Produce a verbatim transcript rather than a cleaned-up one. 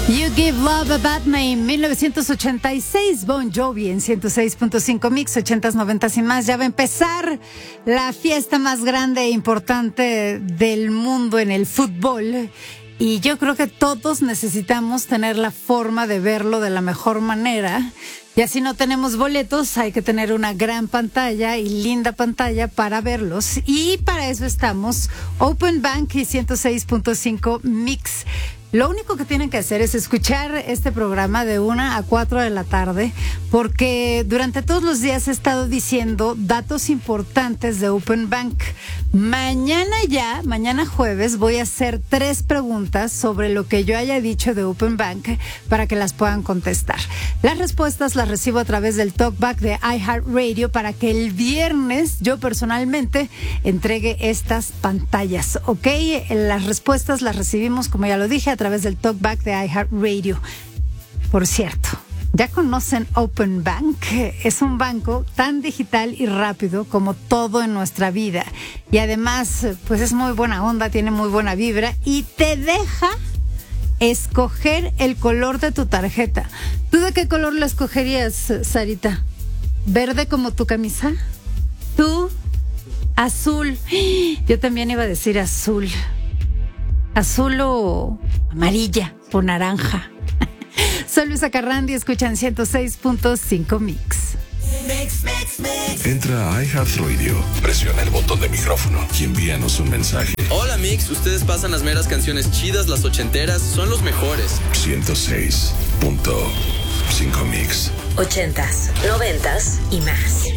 You Give Love a Bad Name, mil novecientos ochenta y seis, Bon Jovi en ciento seis punto cinco Mix, ochentas, noventas y más. Ya va a empezar la fiesta más grande e importante del mundo en el fútbol. Y yo creo que todos necesitamos tener la forma de verlo de la mejor manera. Y así no tenemos boletos, hay que tener una gran pantalla y linda pantalla para verlos. Y para eso estamos Open Bank y ciento seis punto cinco Mix. Lo único que tienen que hacer es escuchar este programa de una a cuatro de la tarde, porque durante todos los días he estado diciendo datos importantes de Open Bank. Mañana ya, mañana jueves, voy a hacer tres preguntas sobre lo que yo haya dicho de Open Bank para que las puedan contestar. Las respuestas las recibo a través del Talkback de iHeartRadio para que el viernes yo personalmente entregue estas pantallas, ¿ok? Las respuestas las recibimos, como ya lo dije, a través del Talkback de iHeartRadio. Por cierto, ¿ya conocen Open Bank? Es un banco tan digital y rápido como todo en nuestra vida. Y además, pues es muy buena onda, tiene muy buena vibra y te deja escoger el color de tu tarjeta. ¿Tú de qué color la escogerías, Sarita? ¿Verde como tu camisa? ¿Tú? Azul. Yo también iba a decir azul. Azul o amarilla o naranja. Soy Luisa Carrandi, escuchan ciento seis punto cinco Mix. Mix, mix, mix. Entra a iHeartRadio, presiona el botón de micrófono y envíanos un mensaje. Hola Mix, ustedes pasan las meras canciones chidas, las ochenteras, son los mejores. ciento seis punto cinco Mix. Ochentas, noventas y más.